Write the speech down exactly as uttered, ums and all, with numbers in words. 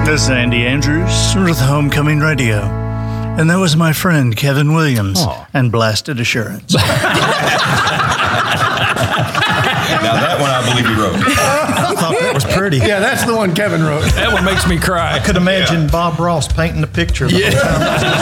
This is Andy Andrews with Homecoming Radio. And that was my friend Kevin Williams Oh. and Blasted Assurance. Now that one I believe he wrote. I thought that was pretty. Yeah, that's the one Kevin wrote. That one makes me cry. I could imagine Bob Ross painting the picture the whole time.